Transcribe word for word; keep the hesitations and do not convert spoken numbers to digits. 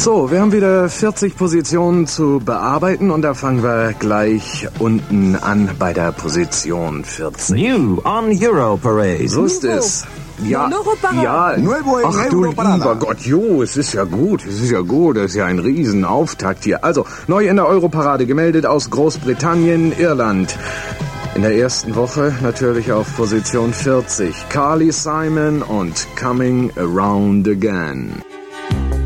So, wir haben wieder vierzig Positionen zu bearbeiten und da fangen wir gleich unten an bei der Position vierzig. New on Euro Parade. So ist es. Ja, ja, Nuevo en ach du Europarada. lieber Gott, jo, es ist ja gut, es ist ja gut, das ist ja ein Riesenauftakt hier. Also, neu in der Europarade gemeldet aus Großbritannien, Irland. In der ersten Woche natürlich auf Position vierzig. Carly Simon und Coming Around Again.